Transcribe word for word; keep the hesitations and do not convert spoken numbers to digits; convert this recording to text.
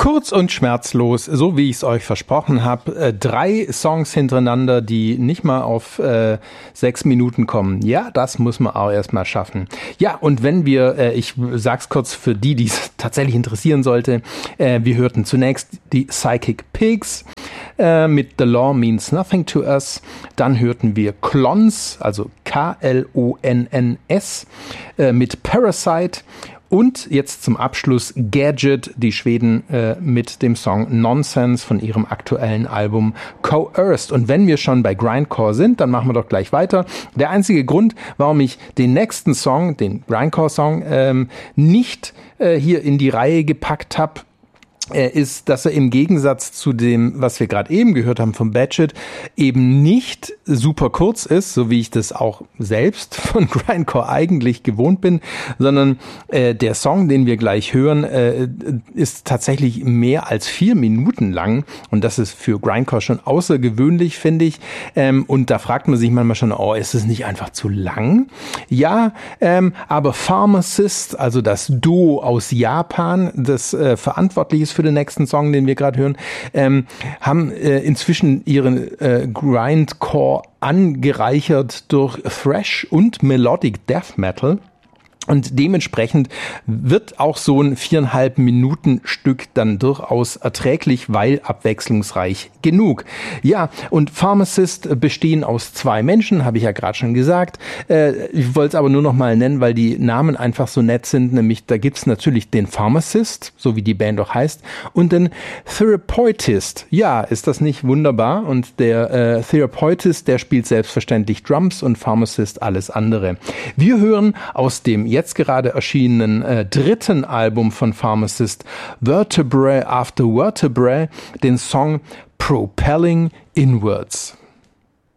Kurz und schmerzlos, so wie ich es euch versprochen habe. Äh, drei Songs hintereinander, die nicht mal auf äh, sechs Minuten kommen. Ja, das muss man auch erstmal schaffen. Ja, und wenn wir, äh, ich sag's kurz für die, die es tatsächlich interessieren sollte, äh, wir hörten zunächst die Psychic Pigs äh, mit The Law Means Nothing to Us. Dann hörten wir Klons, also K L O N N S, äh, mit Parasite. Und jetzt zum Abschluss Gadget, die Schweden, äh, mit dem Song Nonsense von ihrem aktuellen Album Coerced. Und wenn wir schon bei Grindcore sind, dann machen wir doch gleich weiter. Der einzige Grund, warum ich den nächsten Song, den Grindcore-Song, ähm, nicht äh, hier in die Reihe gepackt habe, ist, dass er im Gegensatz zu dem, was wir gerade eben gehört haben vom Badget, eben nicht super kurz ist, so wie ich das auch selbst von Grindcore eigentlich gewohnt bin, sondern äh, der Song, den wir gleich hören, äh, ist tatsächlich mehr als vier Minuten lang und das ist für Grindcore schon außergewöhnlich, finde ich. Ähm, und da fragt man sich manchmal schon, oh, ist es nicht einfach zu lang? Ja, ähm, aber Pharmacist, also das Duo aus Japan, das äh, verantwortlich ist für den nächsten Song, den wir gerade hören, ähm, haben äh, inzwischen ihren äh, Grindcore angereichert durch Thrash und Melodic Death Metal. Und dementsprechend wird auch so ein viereinhalb Minuten Stück dann durchaus erträglich, weil abwechslungsreich genug. Ja, und Pharmacist bestehen aus zwei Menschen, habe ich ja gerade schon gesagt. Äh, ich wollte es aber nur noch mal nennen, weil die Namen einfach so nett sind. Nämlich, da gibt's natürlich den Pharmacist, so wie die Band auch heißt, und den Therapeutist. Ja, ist das nicht wunderbar? Und der äh, Therapeutist, der spielt selbstverständlich Drums und Pharmacist alles andere. Wir hören aus dem jetzt gerade erschienenen äh, dritten Album von Pharmacist, Vertebrae After Vertebrae, den Song Propelling Inwards.